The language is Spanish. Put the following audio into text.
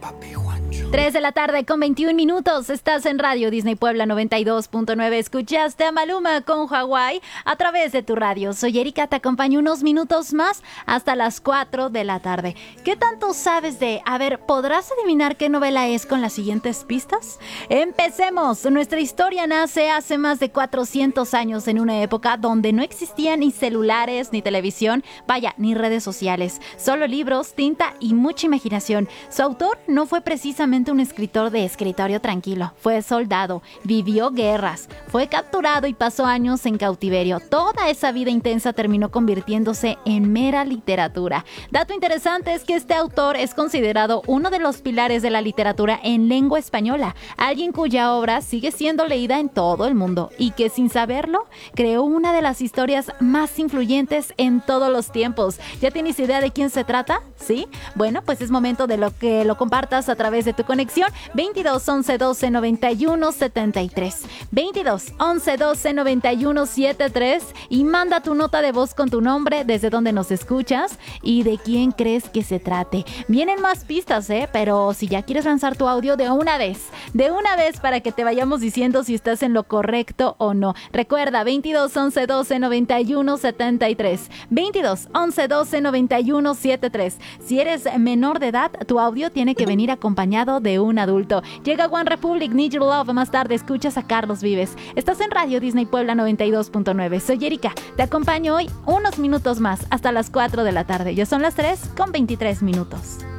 3 de la tarde con 21 minutos. Estás en Radio Disney Puebla 92.9. Escuchaste a Maluma con Hawái a través de tu radio. Soy Erika, te acompaño unos minutos más hasta las 4 de la tarde. ¿Qué tanto sabes de? A ver, ¿podrás adivinar qué novela es con las siguientes pistas? Empecemos. Nuestra historia nace hace más de 400 años en una época donde no existían ni celulares, ni televisión, vaya, ni redes sociales. Solo libros, tinta y mucha imaginación. Su autor no fue precisamente un escritor de escritorio tranquilo. Fue soldado, vivió guerras, fue capturado y pasó años en cautiverio. Toda esa vida intensa terminó convirtiéndose en mera literatura. Dato interesante es que este autor es considerado uno de los pilares de la literatura en lengua española, alguien cuya obra sigue siendo leída en todo el mundo y que sin saberlo creó una de las historias más influyentes en todos los tiempos. ¿Ya tienes idea de quién se trata? ¿Sí? Bueno, pues es momento de que lo compartas a través de tu conexión 22 11 12 91 73 22 11 12 91 73 y manda tu nota de voz con tu nombre, desde donde nos escuchas y de quién crees que se trate. Vienen más pistas, pero si ya quieres lanzar tu audio de una vez para que te vayamos diciendo si estás en lo correcto o no. Recuerda 22 11 12 91 73 22 11 12 91 73. Si eres menor de edad, tu audio tiene que venir acompañado de un adulto. Llega One Republic, Need Your Love. Más tarde escuchas a Carlos Vives. Estás en Radio Disney Puebla 92.9. Soy Erika. Te acompaño hoy unos minutos más hasta las 4 de la tarde. Ya son las 3 con 23 minutos.